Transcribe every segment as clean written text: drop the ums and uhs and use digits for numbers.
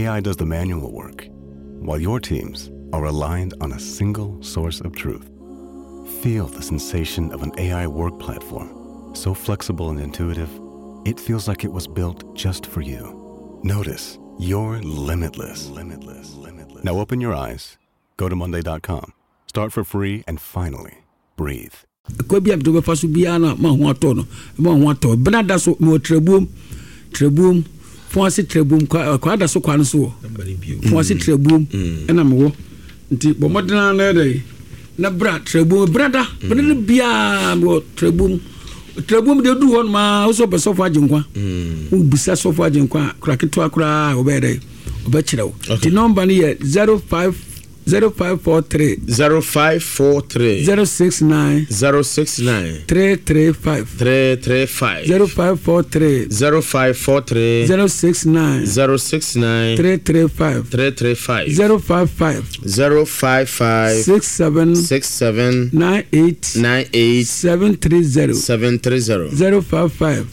AI does the manual work, while your teams are aligned on a single source of truth. Feel the sensation of an AI work platform, so flexible and intuitive, it feels like it was built just for you. Notice you're limitless. Now open your eyes, go to monday.com, start for free, and finally, breathe. Kwabia do faso bia na ma ho ato no ma ho ato benada so mo trebum fonse trebum kwa da so kwa no so fonse trebum ena me wo nti bo modena na dey na bra trebum brada benada bia mo trebum de du hon ma so be so fa agenkwa u bisa so fa agenkwa kraketo akra obede obekirewo the number ni 0543 0543 069 335 0543 0543 069 335 055 67 98 730 055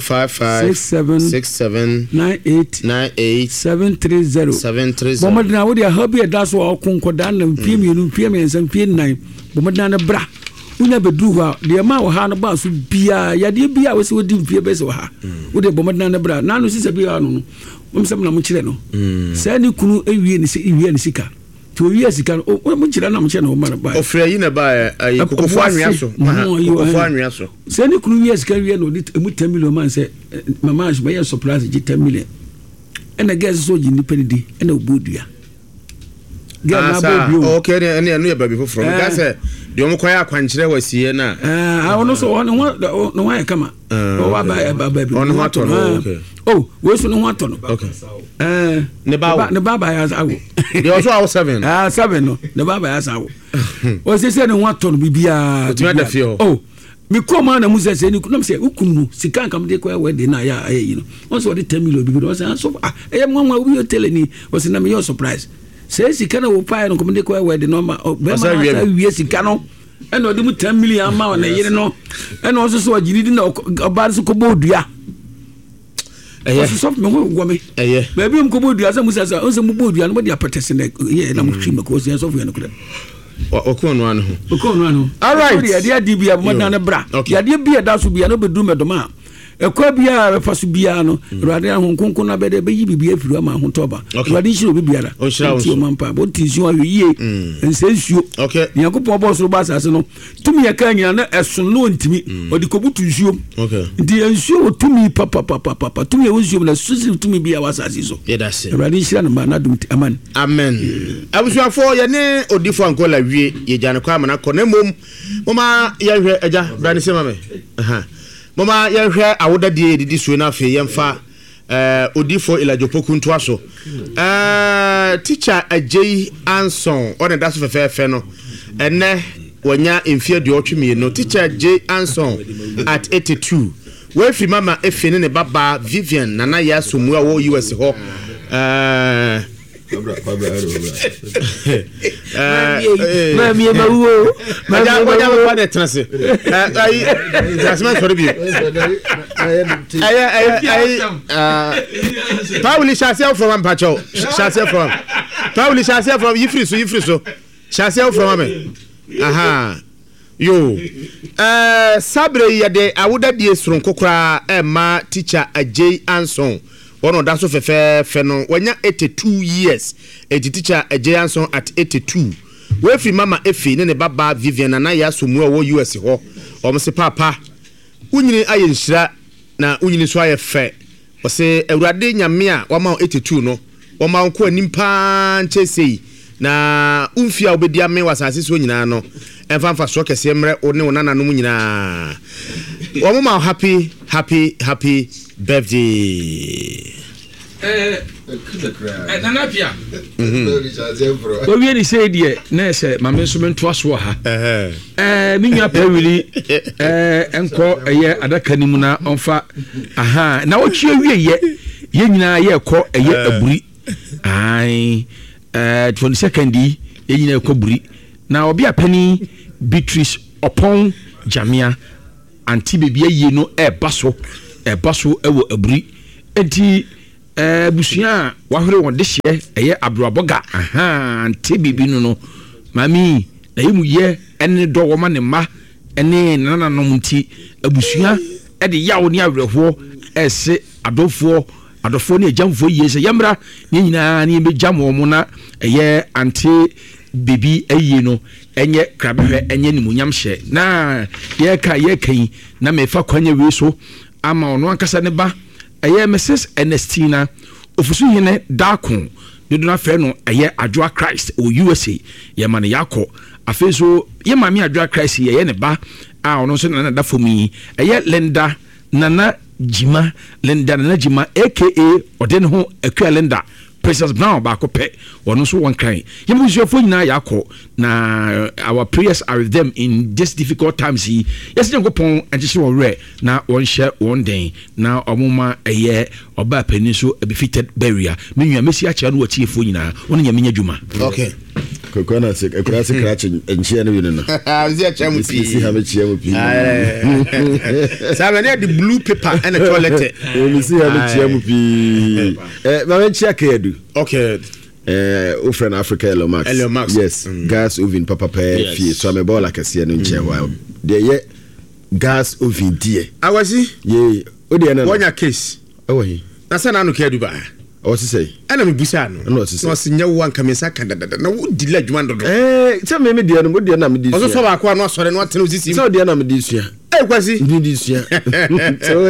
67 98 730 Bomadna wo dia habi da so akonkoda na mpiemienu mpiemiensa mpienan bomadna na bra unya bedu ha de ma wo ha no ba so bia ya de bia wo se wodi mpie be se wo ha wo de bomadna na bra na no sisa bia no mo sem na mo kire no sa ni kunu ewie ni sika to wie sika no mo kire na mo kire no ma ba ofre yi na ba kokofo anwea so kokofo anwea so sa ni kunu wie sika wie no di emu 10 million man se mama ash be surprise ji 10 million ena guess so ji ni penidi ena obodua okay ene ya baby for because de omo kwaya akwankyere wasie na ono so no wa kama o wa ba baby ono ho to no okay we so no ho to no okay ne baba ya awo de also awo 7 7 no ne baba ya awo o se no ho to no bibia mi koma na musa se ni kunam se ukunu sika nkam de kwa we de na ya ayi no won so de 10 million bibi no so nwa we hotel ni o se na me your surprise se sika na wo pa no kom de kwa we de no ma be ma wie sika no e no de mu 10 million ma na yire no e no so agiri di na oba so ko bodua so me wo me ba bi ko bodua se musa sa o se mu bodua no de apetese na ye na mu twim ko so so no ko okonu anu all right ya dia bia mo na bra ya dia bia da so bia no bedu medoma ekwa bia faso bia no rade ahon konkon na bede be yi bibia firu ama ho toba rade shiro bibia da ti mampa bo ti su awe yie ensensuo ni yakopon bo so ba sase no tumi ya ka nyina na eson no ntimi odi kobutu nsuo ndi ensuo tumi papa tumi ya nsuo na susi tumi bia wasase so rade shira na na dum amen abusuafo ye ne odifo ankola wie ye jane kwa amana ko na mom mama ya hwe eja brani sema me mama ya hwe awoda die didi so na afi yemfa odifo ilajopoku nto aso teacher Ajay Anson on da so fefe no ene wanya emfie de otwemie no teacher Ajay Anson at 82 we fi mama efine ne baba Vivian nana ya somu a wo US ho mami e mawo maja kwa de transe transman for bi Pauli Chassel from Pacho Chassel from Yifri so Chassel from me aha yo sabre yade awoda die sron kokra ma teacher Ajay Anson one da so fe no wanya 82 years teacher Ajay Anson at 82 we fi mama efi ne baba Vivian na ya so mu wo US ho o mse papa unyini aye nhira na unyini so aye fe o se awurade nyame a wa ma 82 no o ma nko animpa nchesei na umfi a obedi ame wasase so nyina no emfa so kese mre one wona no nyina o ma happy birthday nana pia o wie ni say die na se mame so mento aso ha mi nwa pawili enko eye adaka nimu na onfa aha na wo twie wie ye nyina ye ko eye aburi ai 22nd ye nyina ko buri na obi apani Beatrice Opon Jamia anti bebia ye no e baso ewo aburi enti busua wa hore won de hye eye abroboga ante bibi no mami na yimu ye ene do wo ma ne ma ene nananom nti abusua e de yawo ne awerɛho ese adofo ne jamfo yese yamra ne nyina ne be jam wo mo na eye ante bibi ayi no enye krabehwe enye nimunyam hye na ye kan na mefa kwanya we so ama ono ankasa ne ba eye Mrs Ernestina ofusu hene dakon dodo na fe no eye Adwoa Christ o USA ye mane yakọ afeso ye mami Adwoa Christ ye ne ba a ono so na da fomi eye Linda Nana Jima aka odene ho akua Linda Precious Brown ba ko pe wono so won kan ye musufo nyina yakọ na our prayers are with them in this difficult times. Yes nyakopon anchise wo re na won hye won den na omuma eye oba pani so befitted burial menua mesi a kya no wachiefo nyina won nya menya dwuma. Okay kokona se ekura se krache enchia no no azi a chamu pi si ha me chia mu pi sabe ne the blue paper and the toilet we see ha me chia mu pi ma me chia ka edu. Okay Ufren Africa Elon Max. Yes, gas oven papa pe fie so me ball akase no nche wa de ye gas oven die awasi ye o de na wonya case awahi na se na no ka edu ba o se say ana me busa no no se nya wo anka me saka dada na wo dile adwuma dodo se me de no mo de na me di so so ba kwa no asore no atene osisi so de na me di sua kwasi di sua so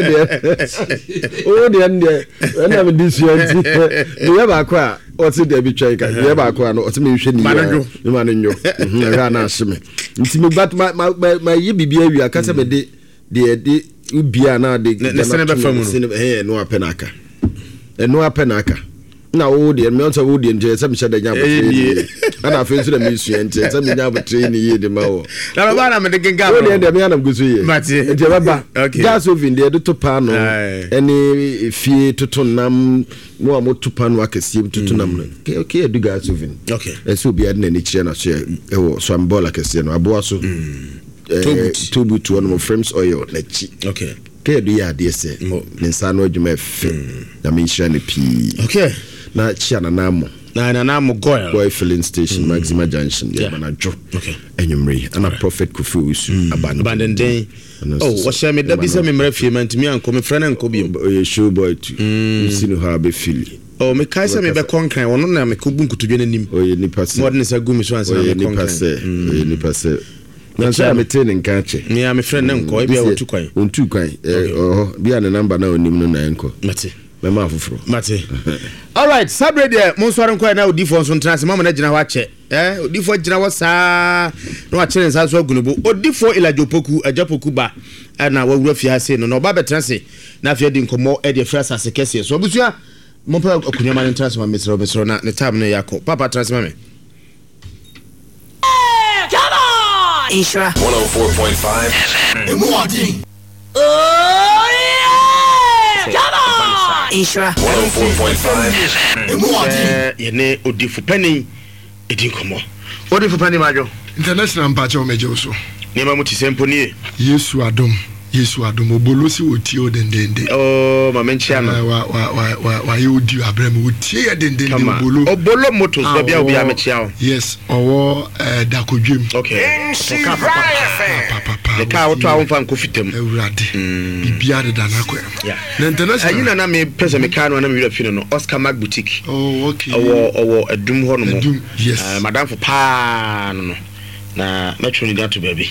de na me di sua nti de ba kwa o se de bi twa ka de ba kwa no o se me hwe ni ma no nyo ha na aseme nti me bat ma yi bibia wi aka se me de ubia na de na sene be famu no apenaka no apenaka na wo de me onto wo de nje se me hye da nya botre ana afi so da me sua nje se me nya botre ni ye de ma wo na ba na me de genga wo de me ana mgusu ye nje baba gas oven de to pa no eni fie toto nam no amoto pa no akesi toto nam no okay do gas oven okay eso bia na ni kire na so e wo so ambola akesi no aboa so tobut one frames oil na chi okay ke do ya de se nsa no adwuma fe na me hira ne pi okay na chia na namo goil filling station Maxima Junction ya manajo okay enyumre ana prophet Kofi Usu abandon day what shall me da bi se me mrafie mantimi anko me frana anko bi o show boy tu sinu ha be fili me kai se me be konkran wono na me kobu nkutudwe nanim o ye nipa se modern se gu me so ansa me konkran nipa se na say me tell nka che me am friend nko e bia wotu kwan bia ne number na onim no na enko mate mema afufuro mate all right sabre there mo so nko na odifo so ntra se mama na gina wa che odifo gina wa saa no wa chere nsa so agunubo odifo ilajopoku ajapoku ba na wa wura fia se no ba betra se na afia di nkomo e de frasa se kese so obusua mo pa akunyama ne transfer mesro na ne tab no yakọ papa transfer me Isra 104.5 Emwadi. Oh yeah! Come on! Isra 104.5 Emwadi. Yene odifu penny edinkomo. Odifu penny majo. International mpacho mejo so. Nema muti sempo nie. Yesu adom obolosi oti odendende. Oh mamenchi ana. Wa yodi abrem oti edendende obolo motos do bia obi amechiao. Yes, owo dakodwem. Okay. Papa. Le ka woto awon fan kofitem. Ewurade. Bibia de danako. Yeah. Na international. Ayina na me pese me ka no na me wira fino no Oscar Mac Boutique. Oh okay. Owo edum ho no mo. Yes. Madam for pa no. Na metro ni gato baby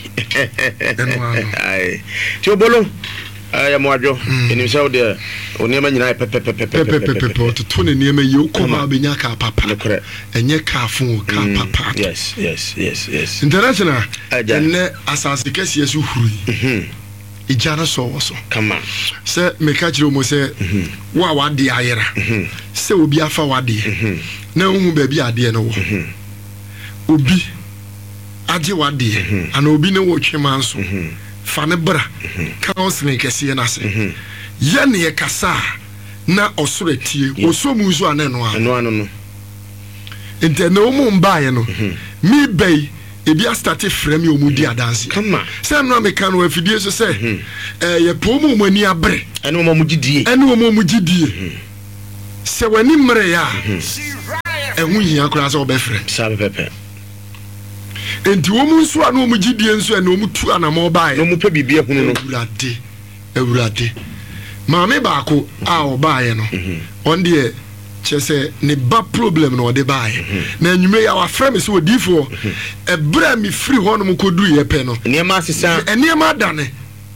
ai ti obolo ya moajo enim se ode onema nyina pepe to ne niema ye okoma benya ka papa enye ka fun ka papa yes international enne asase kesi yesu huru ijana so come on se me ka kire mo se wa wade ayera se obi afa wade na hu ba bi ade no wo obi aje wade ana obi ne wo twema nso fa ne bra counseling kese na se ye ne kasa na osoro tie osomu nso ana no ente na omu mbaye no mi bei ebi a start frame yo mudi adanse come on se no me kan wo afidie so se ye pomu mani abre ene mo mugidie se wani mre ya ehun hia kura se obefre sabe pepe enti wo mu nso ana wo mu gidie nso ana wo mu tu ana mo bae no mu pe bibie hunu no ewurade maame baako a obae no on de chese ne ba problem no de bae na anwume ya wa frame so odifo ebra mi free ho no kodu ye pe no niema asesa eniema adane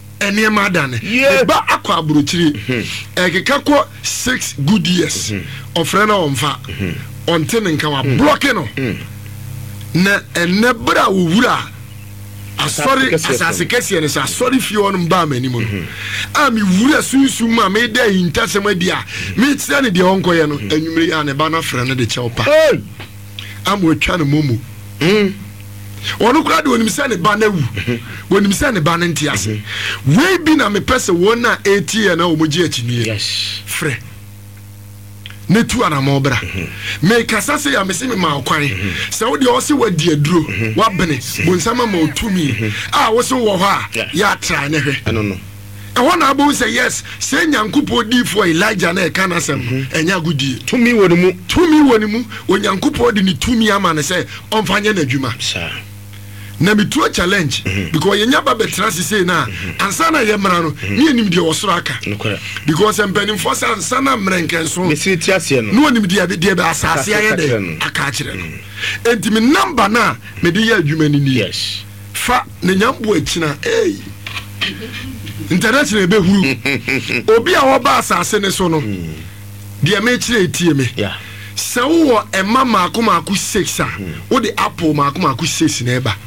ba akwa aburochiri ekeka ko 6 good years ofre na onfa onte nka wa block no na enebra wura asase kesi ne sa sorry fi on ba mani mu ami wura sunsun ma me da hintasem dia me tira ne de onkoye no anwumre ya ne ba na frɛ ne de chewpa am otwa ne momo onu kura de onim se ne ba na wu onim se ne ba na ntiase we bi na me pese wona 80 na omoji achini yes frɛ ne tu ana mobra me kasa se ya me se me ma kwan se wo de o se wadi aduro wa bene bonsama ma otumi wo se wo ho a ya tra ne hwe no no e wona abo se yes se nyankopo di for Elijah na e kana sem enya gudi tumi woni mu onyankopo de ni tumi ama ne se onfanye na adwuma sa na me tu challenge because yenya ba betra sese na ansa na ye mra no me enim de osoro aka because empanim for ansa na mrenken so me siri tiase no no enim de be asase aye de aka kire no enti me number na me de ya adwuma ni yes fa ne nyambo akina international be huru obi a wo ba asase ne so no de me kire etie me yeah se wo ema maako 6 wo de apple maako 6 na eba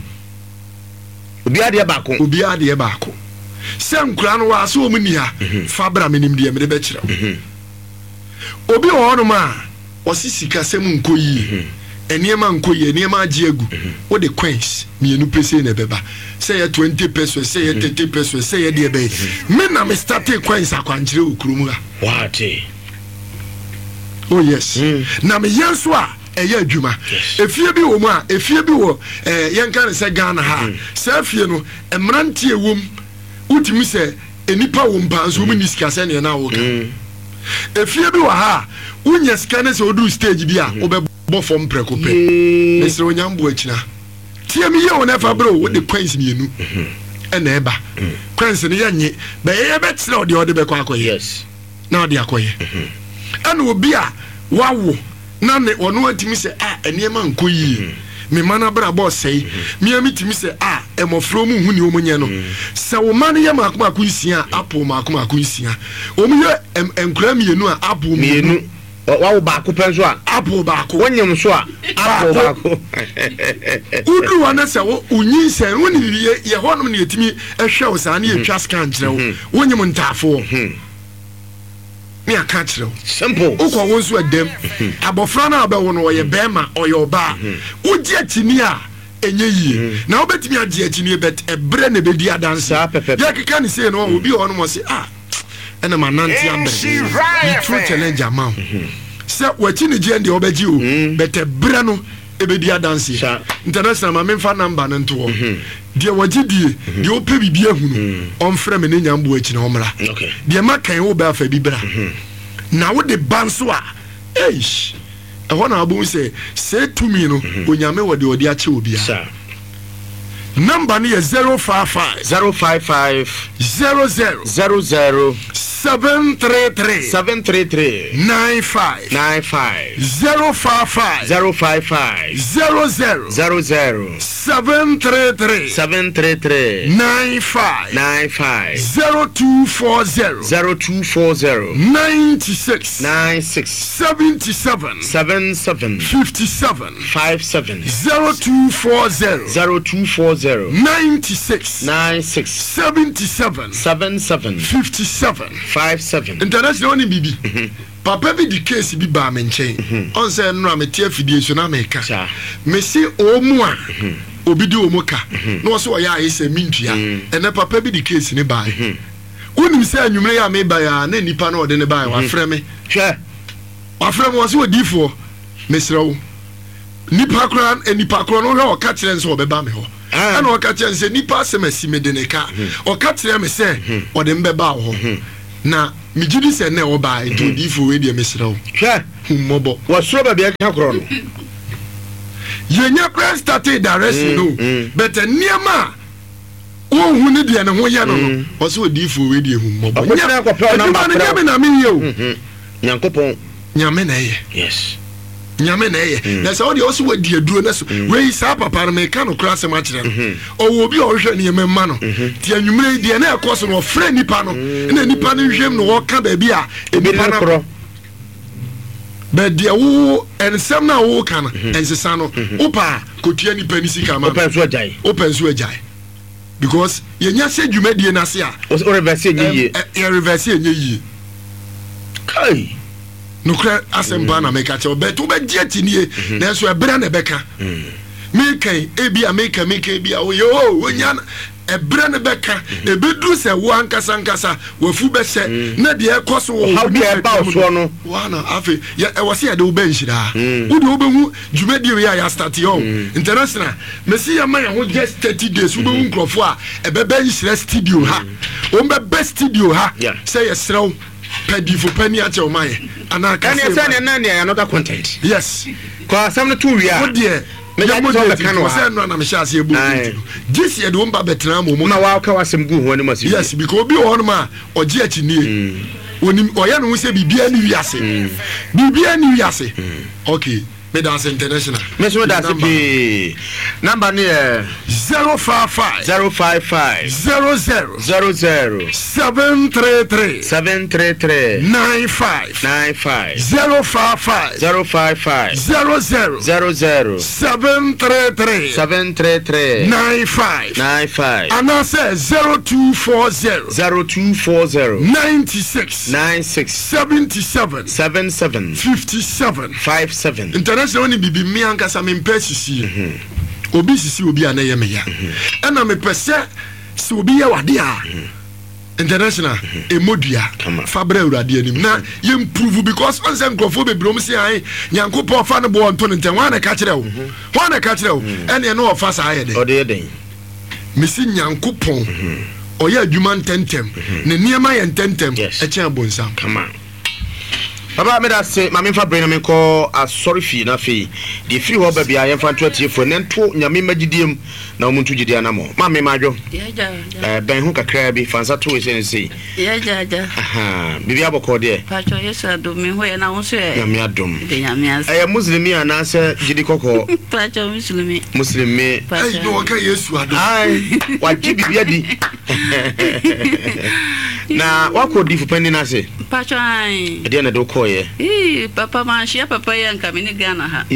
obi ade baako se nkura no wa so omu ni ha fa bra menim de me de be kire obi wo no ma osisika sem nkoyi eniema nkoyi eniema agiegu wo de coins mienu pese na beba say 20 pesos say 30 pesos say de be me na me start coins akwankire okurum ha what oh yes na me yenso a eya adwuma efie bi wo mu a efie bi wo yenka ne se Ghana ha se afie no emrantie wom utimi se enipa wo mpa so mu ni sika se ne na wo ka efie bi wa ha unya sika ne se odu stage bi a obebo fom preko pe mesre onyambo akina tie mi ye wo na fa bro wo de coins mienu na eba coins ne yanye be ye be tire ode be kwa akoye yes na ode akoye ana obi a wawo na ne ono atimi se eniema nkoyi me mana bra boss sei me amitimi se emofro mu hu ni omunye no se wo man ye makoma nsia apple makoma nsia omunye enkura mienu a apple mienu wawo baako penso a apple baako wonyem so a apple baako udu wana se wo unyi se woni ye honom ne yetimi ehwe wo sa na ye twa scan kire wo wonyem ntafo me aka kire simple ukọ wonso adem abofra na abewo no ye bema oyoba udi atini a enye yie na obetimi agi atini bet ebre na bedi adansa ya keka ni se no obi ho no mo se ena mananti ambe ni true challenge amount se wachi ni je ndi obeji o bet ebre no ebedi adansa international ma memfa number no nto de wagidie de ope bibia hunu onfrɛ me ne nyambo achi na omra de makan wo ba fa bibra na wo de banso a ehɔ na abu se tumi no onyame wo de odi ache obi a number no ye 055 00 733 95 055 00 733 95 0240 96 77 57 0240 96 77 57 international ni bibi papa bi di case bi ba me nchen on say no am tie afidie na me ka me si omu a obi di omu ka no so ya ayese mintua ene papa bi di case ni ba unim say anwumre ya me ba ya na nipa na ode ne ba wa frɛ me hwɛ wa frɛ me wo so odifo me srɛwo nipa kra no hwɛ o ka kyerɛ nso obeba me ho ana o ka kyerɛ nse nipa asɛm asi me de ne ka o ka kyerɛ me sɛ ode mbeba wo ho na mejidi se na oba into difo we de mesrew hwe hummobo wo soro ba bia ka kro no yenya press started direction no but niema wo hu ne de ne ho ye no o so difo we de hummobo nya ko pe na ba nyame na me ye o nyankopon nyame na ye yes nyame na ye na so de o so wadi aduro na so we sa papa na me ka no kra se ma kire no o wo bi o hwe ne me ma no ti anwumre de na ekoso no frɛ nipa no na nipa no hwem no wo ka ba bi a nipa na kro be de wo ensem na wo ka no ensesa no opa kotua nipa ni sika ma open so ajai because yenya se dwumadie na se a o reverse enye ye reverse enye yi kai nukre asemba na meka che obeto be die tinie na so ebra na beka mekan ebi ameka ebi a yo wonya ebra na beka ebedu se wo ankasa wafu be se na de ekoso wo how be ba so no wana afi ya e wose ya de wo ben hira wo de wo be hu dwumadi we ya start yo international mesi ya man ho just 30 days wo be hu nkrofo a ebebe hira studio ha wo be best studio ha say yesrew pedifo pani ache o maye ana ka say na na another content yes kwa some to we are me ya mo de kan say no na me sha say ebu this year de won ba betena mo na wa ka wasem gu ho ne maso yes because obi ho no ma oje achi nie onim oya no say bibia ni wiase okay me dance international me so dance be number ni 055 00 733 95 055 00 733 95 and I say 0240 96 77 57 international ni bibi mi ankasa me mpesisi obi sisi obi anaye me ya na me pese si obi ya wade a international emodua fabra urade anim na ye improve because on say nkrofo bebrom se an nyankopon fa ne bo onto nten wa na ka kire wo ene no ofa sa aye de o de den mesi nyankopon oya adwuma ntentem ne niema ye ntentem e chen abonsam come on Baba me da se mame fa brain me ko asori fi na fi de free ho ba bia ye fa twati fo ne nto nyame magidiem na omuntu gidi anamo mame madwo ben hu kakra bi fansa to we se aha bibi aboko de pacho yesu adom me ho ye na wo so e nyame adom de nyame as muslimi ana se gidi koko pacho muslimi ai no ka yesu adom ai wa gibi adi na wako difu pendi na se pacho ai ade na do ko ye papa man shia papa ye nka me ni Ghana ha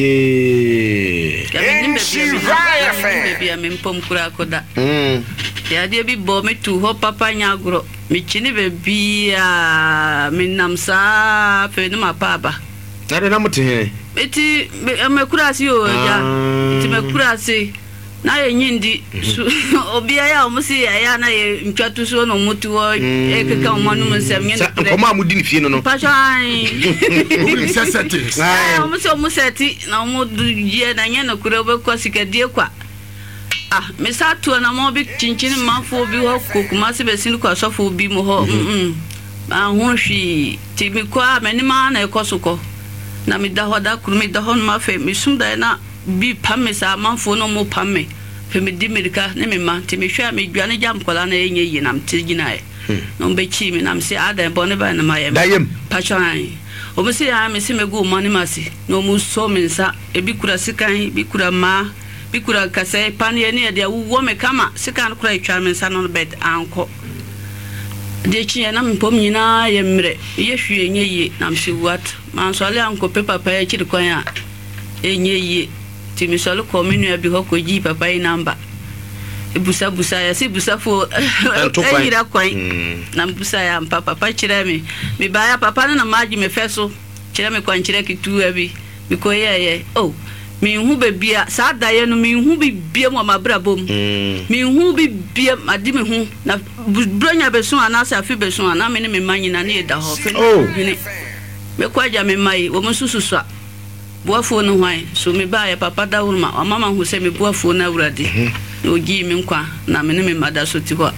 baby amempom kura koda ya de bi bo me tu ho papa nyagro me chini baby a minamsa fe no mapaba na na mutin eti me kura si o ja eti me kura si na ye nyindi obia ya omusi ya na ye ntwatu so no mutu o ekeka omanu nsem nye ko ma mudi ni fie no pasai obi seseti omuseti na omudu ye na nye no kura obekwa sikadie kwa me sa to na mo bi chinchin manfo bi ho kokuma se besin kwa sofo bi mo ho ahun hwi ti mi kwa meni ma na ekosoko na mi da hoda kuru mi da hon ma fe mi sunda na bi pamme sa manfo no mo pamme fe mi di medika ne me ma ti mi hwa mi dwane jam kola na enye yi nam ti gina e no be chi mi nam se ada bone ba na ma ye dayem pachwan o mo se ya me se me go mani masi no mo so mi nsa e bi kura sikan bi kura ma bikura kase panie ne de wo me kama sika no kura etwa me nsa no bed anko de chi na mpom nyina ye mre ye hwie nye yi na mse wat man so ale anko pe papa ye chiri kwan a enye yi ti mi so le ko menu abi ho ko ji papa yi namba busa ya si busa fo eyira kwan na busa ya papa chire me ba ya papa na maji me feso chire me kwan chire kitu abi biko ye oh mi hu bebia sa daye no mi hu bibia mo mabrabom mi hu bibia adi mi hu na bronya beso ana sa afi beso ana me ne me manyina ne da ho fe ni me kwaja me mai wo mo sususua boafo no hwan so me ba ya papa da wurma o mama hu se me boafo na wurade no gi mi nkwa na me ne me mada so ti ho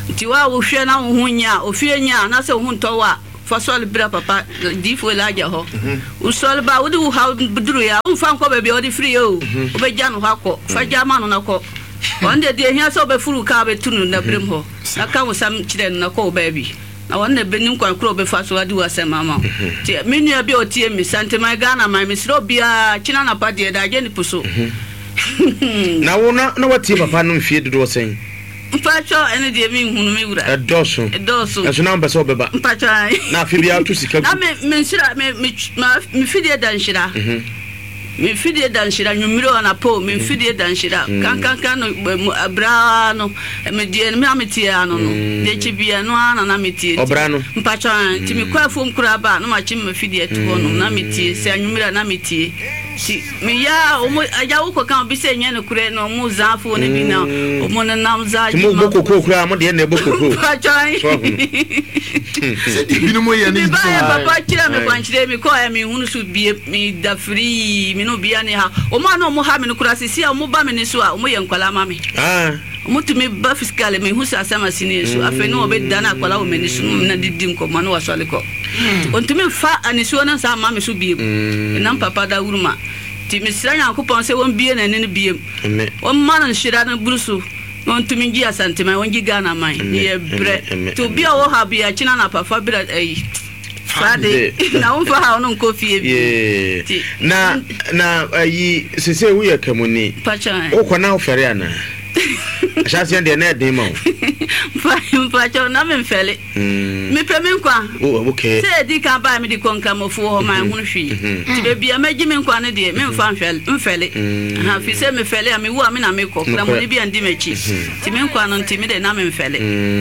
Nti wa wo hwe na wo nya ofie nya na se wo nto wa fa sol bra papa difo laja ho usol ba wodi wo ha buduru ya mfa nko ba bi odi free o obegya no hako fa jama no nako wonde de hia so be furu ka be tunu na brem ho aka wo sam kire no ko ba bi na wonne be nim kwan kro be fa so adi wase mama ti menu abi otie mi sante my Ghana my misro bia china na pade da je ni puso na wo na watie papa no mfie dodo sen mpacho ene de mi hunu mi wura edoso eso na mbese obeba mpacho na afi bia to sika na me nshira me fidie dan shira me fidie dan shira nyumiro na po me fidie dan shira kan no abra no me die me ametia no de chibia no na metie obra no mpacho ti me kwa fom kura ba no ma chim me fidie to no na metie se nyumiro na metie si me ya o mo aja wo kan bi se nya no kure no mu zafo ne bi na o mo na nam za ji mo bokoko kura mo de na bokoko pachai se di bi no mo ya ni ba papa kira me kwanchire mi ko ya mi hunu su bi mi da free mi no bia ne ha o ma no mo ha mi no kura sisi o mo ba me ne so a o mo ye nkwala ma me mutu me ba fiscal me hu sa sama sini so afi no be dana kwala o me ni so na didi nko ma no wasale ko ontumi fa aniso na sa ma me so biem na papa da wuruma ti misra nya ko pense won bie na ne biem won ma na shira na burusu ontumi gi asante ma won gi Ghana man ye bre to bia wo ha bia china na papa bra Friday na won fa ha no nko fie bi na ayi sese wo ye kamuni pacha o kona ofere ana Chassi and the net demo. Pacho, na me fele. Me premen kwa. Oh, okay. Say di ka ba me di konka mo fu ho man hunu hwi. Ti be bia magi me kwa ne de me mfa mfele. Ha fi se me fele a me wu a me na me ko. Na mo ni bia ndi mechi. Ti me kwa no nti me de na me mfele.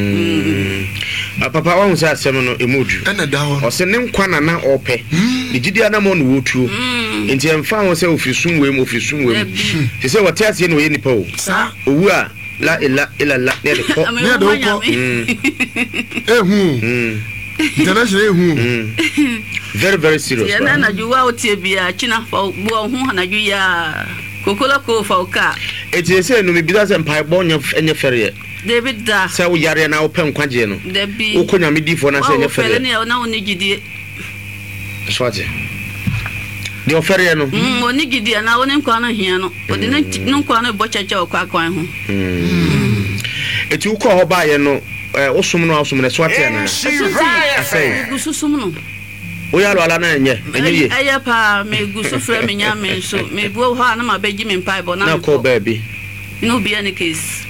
Papa wa unsa asem no emudu. Ena da ho. O se ne nkwa na ope. Di gidi ana mo no wotuo. Enti emfa ho se ofisum we mu ofisum we mu. Ti se wote ase no ye nipa o. Sa owu a la ila la ne de ko. Ne do ko. International very very serious. Ya na juwa otie bia china fa bu ho na ju ya kokola ko fa ka. Eti se no me bi da se mpai bo enye fere. David da. Se wo yare na wo pen kwaje no. Dabi. Wo konya me difo na se enye fere. Fere ne na woni gidie. Swati. De ofere no. Woni gidie na woni nkwa no hia no. Odi na nkwa no bo cheche okwa kwan ho. Eti wo ko ho ba ye no osum no asum ne swati na. Asai. Gususum no. Oya lo ala na enye ye. Aya pa me gusu frɛ me nya me so me buo ho na ma begi me mpai bo na ko baby. No be any case.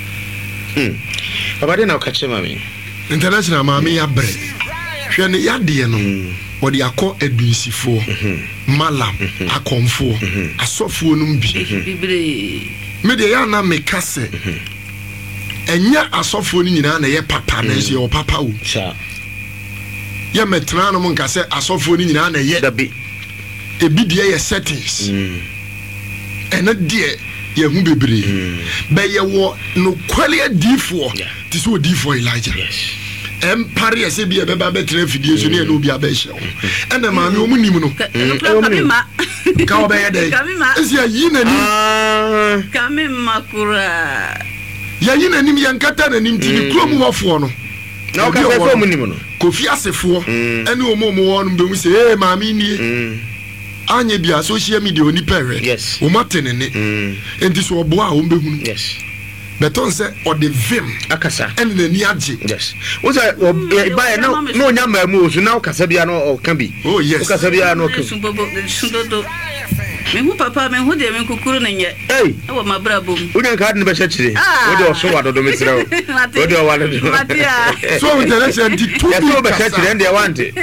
Baba de na ka che mami. International mami ya bre. Hwe ne ya de no. Wodi akọ adunsifo. Malam akomfo. Asofo no mbi. Bibre. Me de ya na me kase. Enya asofo ni nyina na ye papa na ye o papa o. Sha. Ye metra no mun kase asofo ni nyina na ye dabi. Ebi de ye settings. Ena de ye hu bebre. Be ye wo no kwale adifo. Ti so adifo Elijah. Yes. Empire se bi e be ba betre fidie so ne no bi abehye. Ena ma me omunim no. Kamima. Ka obe ye dey. Kamima. Esi ayi nani. Kamima kura. Ya yi nanim ya nkata nanim ti ni krom wofo no. Na o ka se ko munim no. Kofi asefo ene omomo won be mu se maami ni. Anye bia social media oni pere. Yes. O matenene. Enti so obo a o mbe hunu. Yes. Beton se o de vim akasa. Ene nani age. Yes. O say ba no nya mamu so na o kasa bia no o kan bi. Oh yes. O kasa bia no kan. Sundodo. Me hu papa me hu de me kukuru ne nye. Hey. E wo mabra bom. Unya ka de be chachire. O de o so wa do metira o. O de o wa do. Matia. So international di two. Yes, so be chachire and they want it.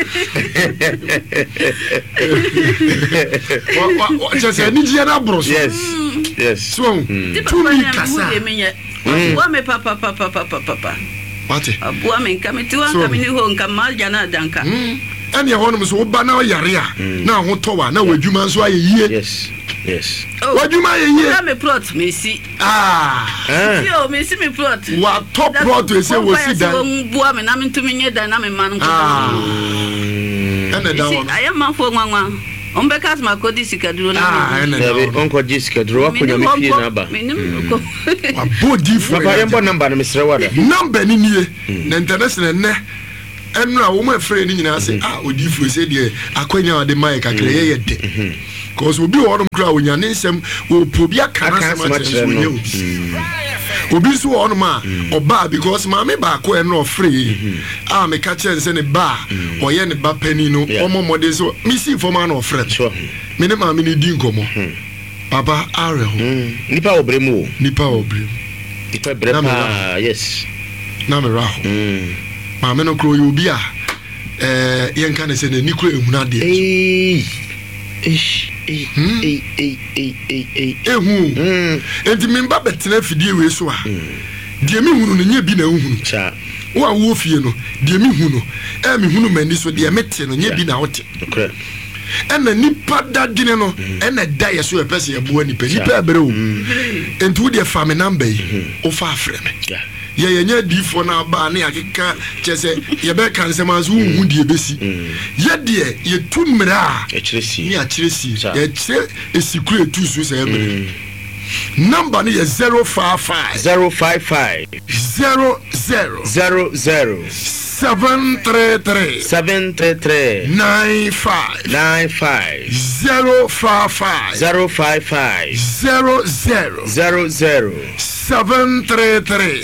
Wa just any na bros. Yes. Yes. So two me kasa. Wa me papa. What? Abu me kamitiwa kamini ho nkamal jana danka. Ene hono so ba na yare a na ho towa na wadwuma nso aye yie. Yes. Yes. Wadwuma aye yie. Na me plot me si. Yo me si me plot. Wa top plot we say we si dan. Wo bua me na me ntumi nye dan na me man ko. Ene da ho. Aye man fo nwanwa. Ombekas makodi sikaduro na. Onko jisikaduro wakunya mifie na ba. Abodi fu. Papa yembo number na Mr. Wada. Number ni nie. Na international ne. Enu a wo ma frɛ ni nyina se odi fu se de akwanya wade mai kakra ye de. Cause obi wo kra onya ne nsɛm wo probi aka na sɛm akyerɛ so nye obi so wo ma oba because maame ba ko eno free me ka kyerɛ nse ne ba oye ne ba pani no omomode so me si forma na ofrɛ so me ne maame ne di nkomo papa are ho nipa obremu nipa brema yes na me raho maame no kro yo bi a yen ka ne se ne nikro ehuna de enti memba betena fidie we so a de mi hunu no nya bi na hunu cha wo wo fie no de mi hunu mi hunu mani so de mete no nya bi na wote okay ena nipa dadine no ena da yeso epese ye bo nipa ebere o enti wo de fa me number yi o fa afre me ye nya difo na ba na yakeka chese ye be kan semazu hu de besi ye de ye tunmira achiresi ye che esikure tu so se ebere number ni 055 055 00 733 95 055 00 733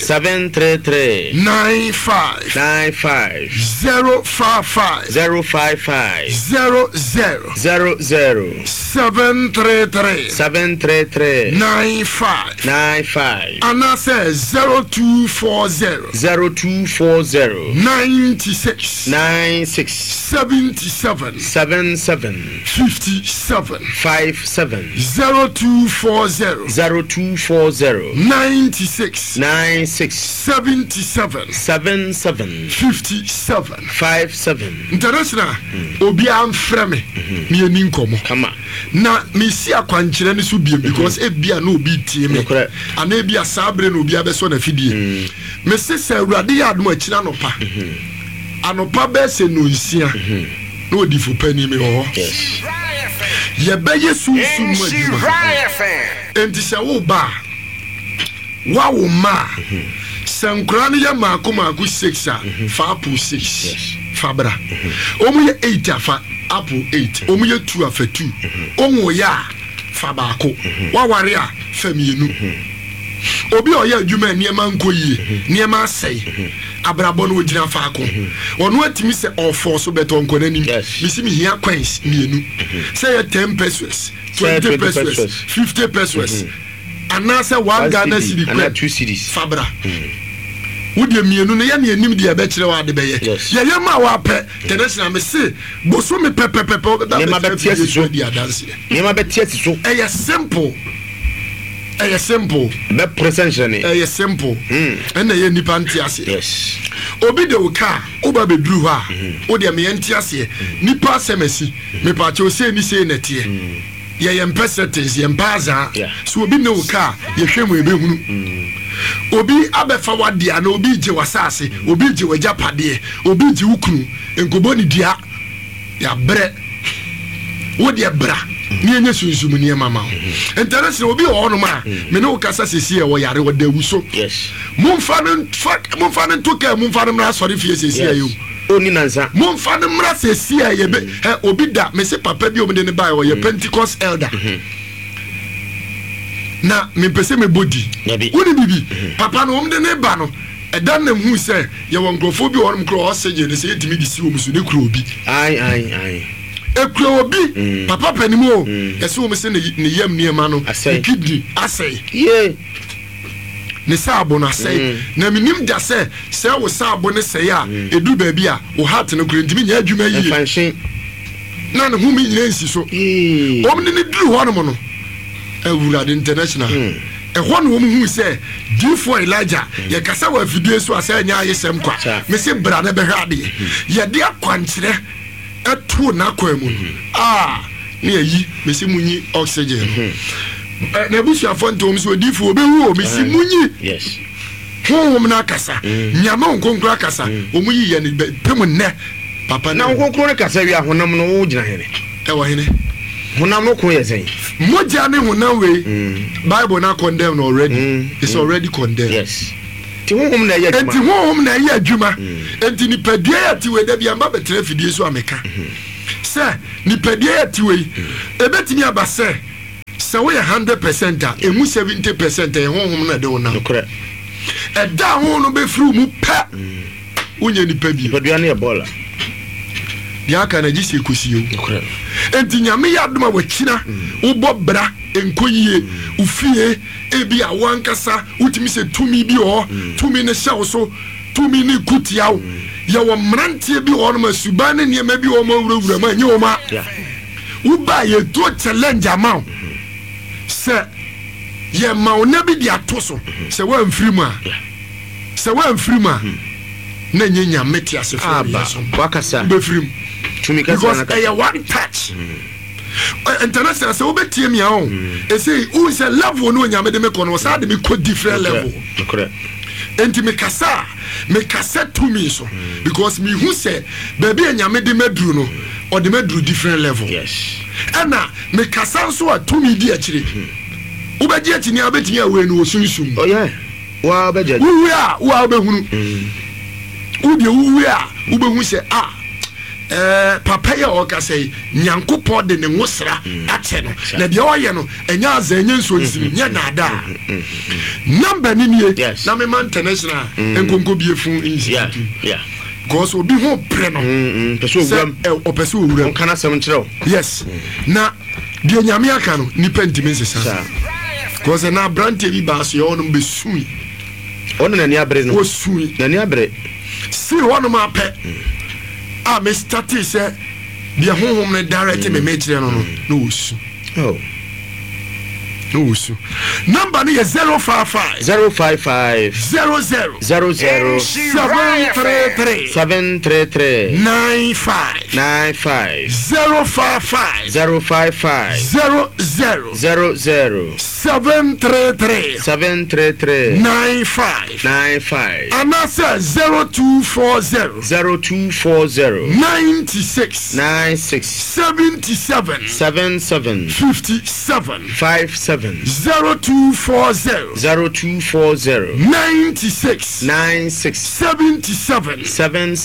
95 055 00 733 95 and says 0240 96 77 57 0240 96 77 57 international obi am frame me eni nkomo na me si akwankyere ne so biem because ebia na obi tie me ana ebia sabre na obi abeso na fidie me se se awurade ya adom akira nopa anopa be se no nsia na odi fu pani me ho ye be yesu su mo aduma enti se wo ba wa wo ma sankura ne ya maako 6 a fa apple 6 fabra omu ye 8 afa apple 8 omu ye 2 afa 2 onwo ya fa baako wa ware a famienu obi oya adwuma niema nkoyie niema asai abrabo no ogina fa ako ono atimi se ofo so beto nkona nim misi mi hia coins mienu say 10 pesos 20 pesos 50 pesos anasa 1 Ghana cedi and 2 cedis fabra wodi mienu no ya ne anim de abekire wa de beye ye ma wa pe tenation me se boso me pepepepe da me ma betia so di adanse me ma betia so simple be presence ne simple and na ye nipa ntiase yes obi de uka oba bedru ho a o de me ntiase nipa semesi me pa che o se ni se netie ye percentage ye mpaza so obi ne uka ye hwemu ebe hunu obi abefa wade ana obi je wasase obi je wajapade obi je ukunu enkobo ni dia ya bre wo de bra ni enye sunsumu ni mama international obi wo no ma me ne ukasa sesi e wo yare wo da wuso yes mumfa ne toka mumfa ne mra sori fie sesi ayo oni nansa mumfa ne mra sesi aye be obi da me se papa bi omde ne ba wo ye Pentecost elder na me pese me body woni bibi papa no omde ne ba no edan na hu se ye won grofo bi won kro oseje ne se yetimi di si wo musu ne kro obi ai ekro obi papa panimo yesi wo me se ne yam niema no kidney asay ne sabo na say na minim da se wo sabo ne say a edu ba bi a wo heart no kro ntimi nya adwuma yi na ne hu mi nyina nsi so omne ne duru ho no mo no Ewurade international ehwo no wo hu se D4 Elijah ye kasa wa video so asa nya ayesem kwa me se bra na be hwade ye de akwankyere eto na kwa mu ne yi me se munyi oxygen na busia fonto so D4 obewu o me se munyi yes ho na kasa nyama nkonkura kasa o mu yi ye ne pemu ne papa na nkonkura kasa wi ahonam no wo gina hene ewo hene honam no ko yesen moja ne honam we Bible na condemn already. It's already condemned. Yes. Ti honhom na ya adwuma. Enti honhom na ya adwuma. Enti ni padua ya ti we da bia mba betre fidie so ameka. Se ni padua ya ti we ebetimi abase se we 100% a emu 70% e honhom na de honam. Correct. Eda ho no be fru mu pa. Unye ni padua. Padua na ebola. Dia ka na gisi ekusiyo. Correct. Enti nyame ya adoma wakina ubo bra enkoyie ufie ebi a wankasa utimi se tumi bi ho tumi ne hyawo so tumi ne kutiawo ya wo mrantie bi ho no masuba ne ne ma bi ho ma wurawura ma nye wo ma uba ye to challenge amount se ye ma ona bi dia to so se wa mfirimu na nyenya meti asefo aba wakasa be firim tumi kasa na one touch international say obetie me on e say who is a level no nyame de me kono say de me ko different level correct enti me kasa to me so because me who say baby nyame de meduru no or de meduru different level. Yes. Ana me kasa so a to me di akire obeji akini abetini awe no osunsum. Oh yeah. Wa obeji wa obehunu udi uwe a ubehu se papa ya oka say nyankopɔ de ne ngosra ache no na de oye no enya azanya nso nsiri nya na ada number ni nie na me international enkonko biefu institute yeah because obi ho pre no person owuram opese owuram kana sem kyerɛw yes na de nyame aka no ni pentimi nsesa because na brante bi ba so yo no be sui ono na ni abre no sui na ni abre si one ma pe a me started say the home na direct me metre no usu oh no usu number ni 055 00 733 95 055 00 733 95 and I said 0240 96 77 57 0240 96 77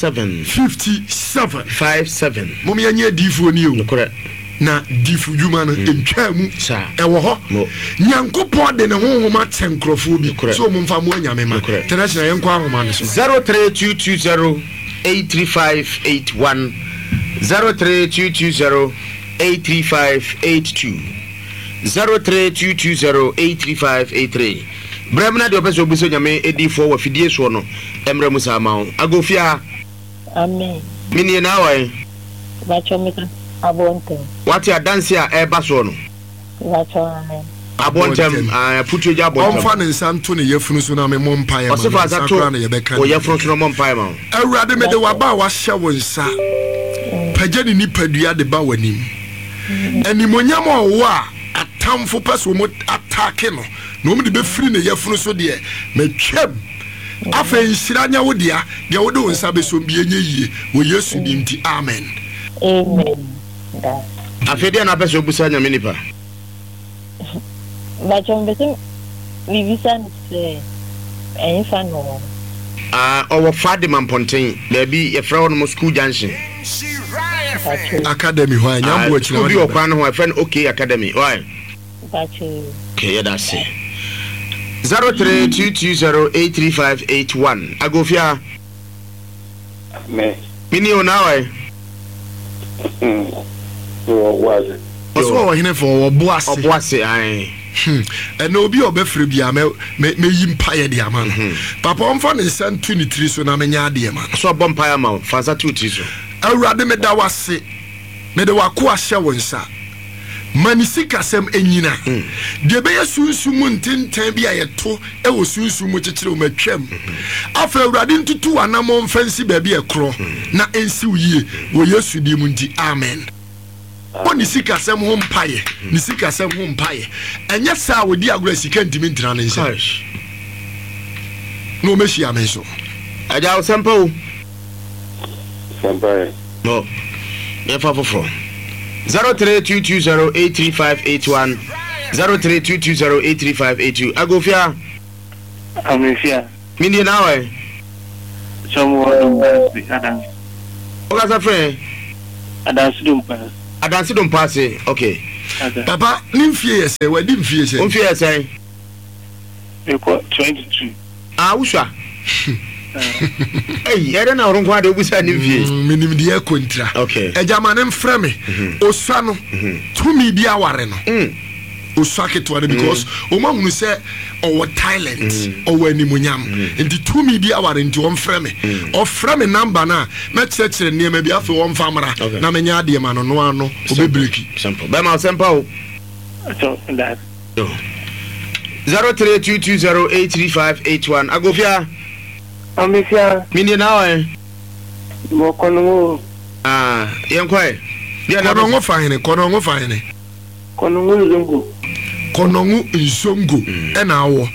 57 Mommy anya difu ni o correct na difu juma no entwa mu ewo ho nyankopɔ de ne honhoma tenkrofo bi so mo mfa mo anyame ma international yenkɔ ahoma no so 03220 83581 03220 83582 03220 Bremna de opeso buso nyame edifo wa fidie so no emre musa ma agofia amen mini na wai bachomika abontem wati adanse a eba so no bachomika abontem putu ja abontem on fa ne nsanto ne yefunu so na me mompae ma o yefunu so no mompae ma awurade me de waba wa hye wo nsa pagani ni padua de ba wanim animonyam o wa atamfo peso mo atake no no me de be free ne yefunu so de metwam afa nsiranya wo dia de wo de wonsa be so bie nyeyie wo Yesu di nti amen afede na peso busa nya minipa bachombesim vivisa se enfa no owo fade mamponten na bi ye fra no school junction academy ho anyambo akira bi okwan ho friend okay academy why bachi okay that's it 03220835881 agofia me mini onawe waze oso wo hine for oboase ai eno obi obefre bia me yimpaye de ama papa omfa ne santu ni tri so na menya ade ma so bompaye ma fansa tu tri so awurade me da wase me de wako ahye wonsa manisika sem enyina de be yesunsumu ntenten bia yeto e wo sunsumu kekere o matwam afa awurade ntutu anamo mfansi ba bia ekro na ensi uyie wo Yesu di mu nti amen Oni sika sem ho mpaye ni sika sem ho mpaye enye sa wodi agura sika ntimi ntina ne nse no meshi amen so aja o sampo sampaye no ye fa foforo 0322083581 0322083582 Agofia Amefia Mindi nawe Adams Ogasa friend Adansi dum pass okay Papa nimfie yese wadi mfie yese Mfie yese Eko 22 usha Hey, yere na orun kwa de obusa nimfie minim de akontra okay ejama ne mfreme osua no tumi bi aware no osua ketwa because o ma hunu se o talent o wanimunyam nti tumi bi aware nti o mfreme o freme number na me chekere ne ma bi afi o mfamra na menya ade ma no no ano o be breaki simple be ma simple o so that 0322083581 Agofia Amefia Mindi nawe mo kono yenkwae konongo fahene konongo nzongo ena awo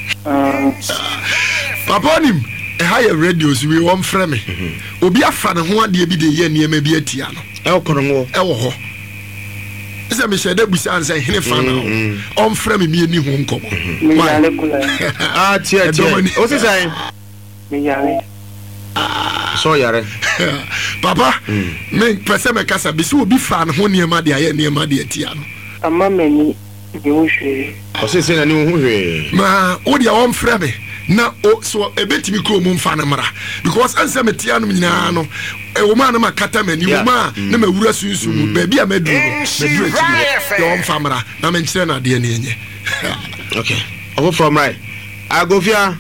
papa nim higher radios we won frame obi afa ne ho ade bi de ye niema bi atia no konongo wo ho ese me shede busa ansa hene fa na on frame mi ani ho nkomo tia o se sai so yare papa me pese me kasa bi so obi fa ne ho niema de aye niema de atia no ama mani bi wo hwe o se na ni wo hwe ma o de on frame na o so ebetimi ko mu mfa na mara because ansa metia no nyina no e wo ma na makata mani wo ma na mawura sunsu mu ba bia maduru maduru ti yo on fa mara na me nkire na de ne enye okay over from right Agofia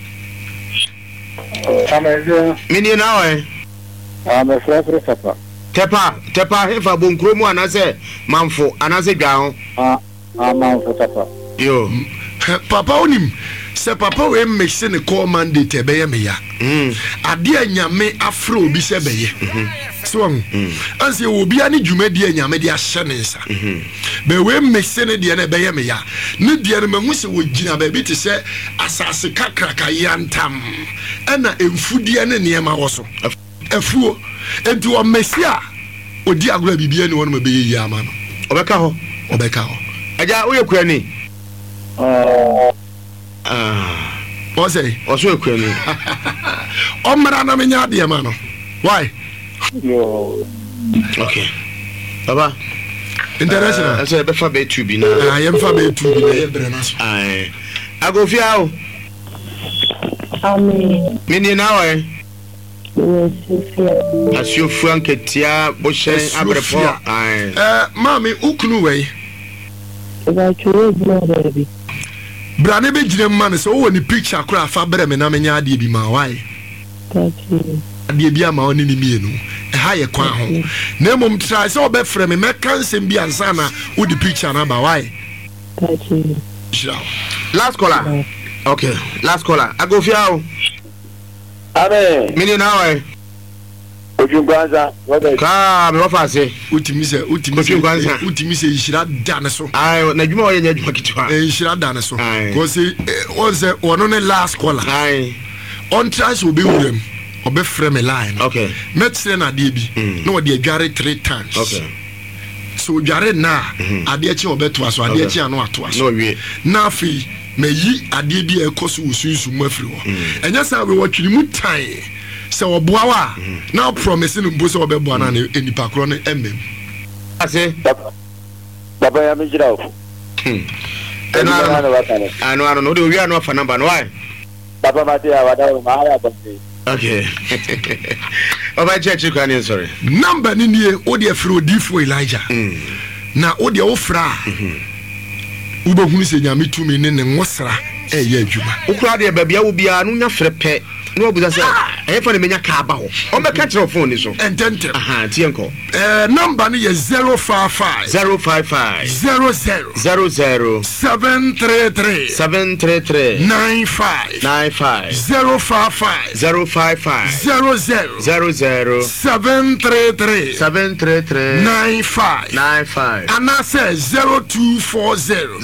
Amefia Mindi nawe Amefia Tepa hefa bonkro mu anase manfo anase dwa ho manfo tepa yo papa onim se papa we mix ne call mandate be ye me ya ade anyame afro obi se be ye so anse obi ani dwumadi anyame de ahye ne nsa be we mix ne de ne be ye me ya ne de ne mahu se wogina ba bi te se asase kakraka yantam ana emfudie ne niema wo so afuo enti o mesia odi agora bibia ne wonu ma be ye ama no obeka ho aja wo yekura ni what say oso ekwani omra na menya de ma no why yo okay baba international ase be fa be tu bi na yem fa be tu bi na ye bre na so Agofia o amen mini nawe Sofia asio franketia bo hyen abrepo mami ukunu we ba chuo bi brane be gire man so wo ni picture kura fa bre me na menya ade bi ma why ade bi ama oni ni mienu ha ye kwa ho na mom try so be frame me kansem bi ansa na wo di picture na ba why last caller okay last caller Agofia o amen mini nawe Ojungwanza ka me wafa se utimi se ishira dane so ai na djuma oye djuma kitwa ishira dane so because once one ne last caller ai on trash obi wurem obe frame line okay metre na de bi na wo de adware 3 times okay so adware na ade echi obeto aso ade echi anu ato aso no wie na afi meyi ade bi ekoso osunsu mu afiri ho enya sa we watwiri mu tan se oboa wa na promise no mbo se obeboa na enipa kro no emem ase baba ya mejira o anu no de wi anu afa number no why baba mate ya wada ma ya bonte okay baba cheche kwa ni sorry number ni nie o de afiri odifo Elijah na o de ofra ubohunu se nyame tumi ne nwosra eye adwuma ukura de babia wo bia no nya frepe no obuza se fa ne menya ka ba ho o be ka kire phone ni so entente tie nko number ni ye 055 00 733 95 055 00 733 95 and I say 0240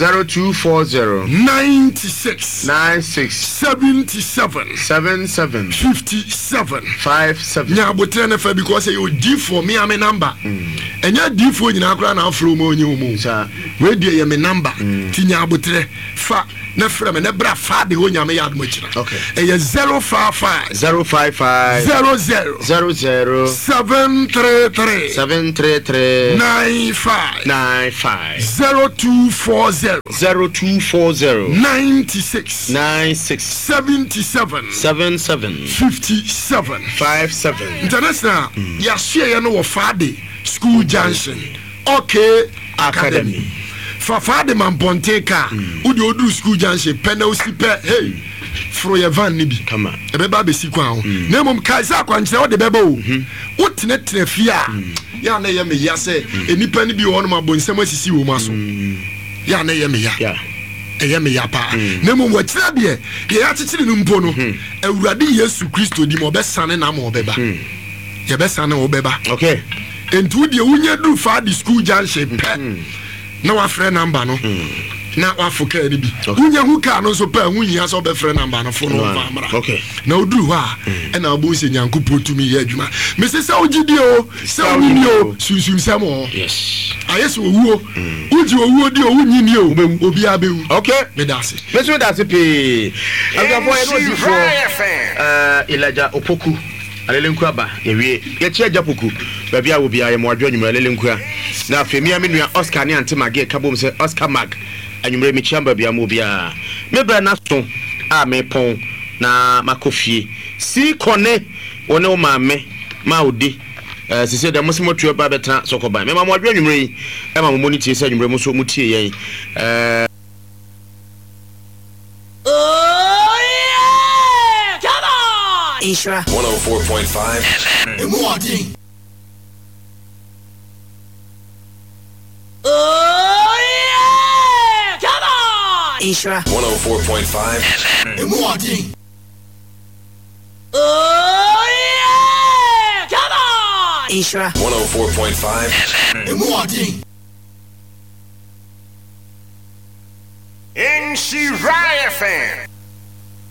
96 77 57 57 57 57 nya abotre na fa because you d for me am number enya d for nyina akra na afro mo onye omo we dey ye me number ti nya abotre fa na frame na bra fa de ho nya me yad mo kira eye 055 00 733 95 0240 96 77 57 international ya share no wo Fade School Junction okay academy Fade man Ponteka udi odu School Junction penalty pe hey fro ye van ni bi kama e be ba be si kwa ho na mom kai sa kwanche o de beba o wotinetine fia ya na ye me ya se enipa ni bi wo no mabonsam asisi wo maso ya na ye me ya eye me ya pa na mom watira de ye ya chichiri no mpo no awurade Yesu Kristo di mo be sane na mo beba ye be sane wo beba okay entu de unye du Fade School Junction pe na wa frɛ number no na wa foka ni bi unye hu ka no so pa hu nya so be frɛ number no fo no famra okay na oduru ha e na obo se nyankopo tumi ye adwuma me se sa ogidi o se owuni o sunsun samo yes ayeso owuo uji owuo di owunyi ni o obi abewu okay me dase pe agafo e no di fo Elijah Opoku Alelenku aba yewie ye chia japoku babia wo bia ye mo adwo nyuma Alelenku a na afemia menua Oscar ne antemage kabom se Oscar Mag anyumre mi chiamba bia mo bia me bra na so a me pon na makofie si kone wone o maame ma odi sisi da mo se mo tuo ba betra sokoban me ma mo adwo nyumre yi e ma mo monitie se nyumre mo so mo tie yen Isra 104.5 FM. Oh yeah! Come on! Isra 104.5 FM. Oh yeah! Come on! Isra 104.5 FM. In Shirai FM.